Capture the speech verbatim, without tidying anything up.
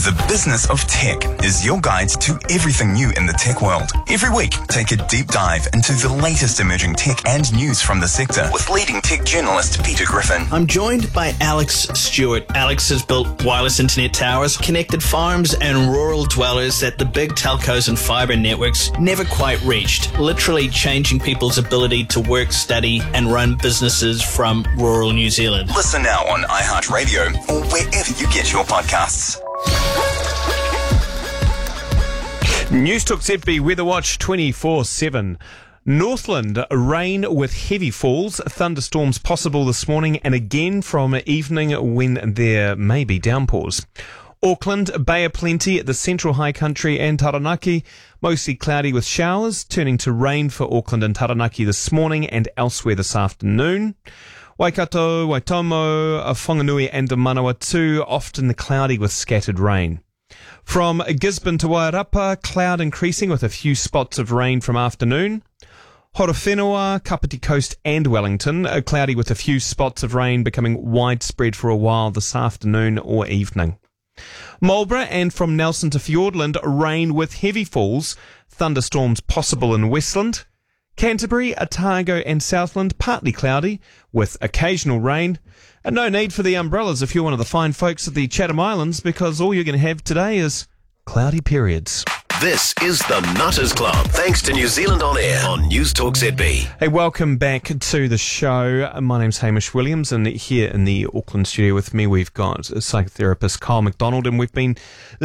The Business of Tech is your guide to everything new in the tech world. Every week, take a deep dive into the latest emerging tech and news from the sector with leading tech journalist Peter Griffin. I'm joined by Alex Stewart. Alex has built wireless internet towers, connected farms and rural dwellers that the big telcos and fibre networks never quite reached, literally changing people's ability to work, study and run businesses from rural New Zealand. Listen now on iHeartRadio or wherever you get your podcasts. News Talk Z B Weather Watch twenty-four seven. Northland, rain with heavy falls, thunderstorms possible this morning and again from evening when there may be downpours. Auckland, Bay of Plenty at the Central High Country and Taranaki, mostly cloudy with showers, turning to rain for Auckland and Taranaki this morning and elsewhere this afternoon. Waikato, Waitomo, Whanganui and Manawatu, often cloudy with scattered rain. From Gisborne to Wairarapa, cloud increasing with a few spots of rain from afternoon. Horowhenua, Kapiti Coast and Wellington, cloudy with a few spots of rain becoming widespread for a while this afternoon or evening. Marlborough and from Nelson to Fiordland, rain with heavy falls, thunderstorms possible in Westland. Canterbury, Otago and Southland, partly cloudy with occasional rain. And no need for the umbrellas if you're one of the fine folks at the Chatham Islands, because all you're going to have today is cloudy periods. This is the Nutters Club, thanks to New Zealand On Air on News Talk Z B. Hey, welcome back to the show. My name's Hamish Williams, and here in the Auckland studio with me we've got psychotherapist Kyle McDonald, and we've been